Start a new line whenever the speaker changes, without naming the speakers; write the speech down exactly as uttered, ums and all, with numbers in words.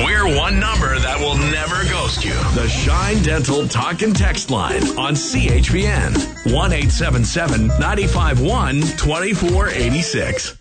We're one number that will never ghost you. The Shine Dental Talk and Text Line on C H P N. one eight seven seven, nine five one, two four eight six.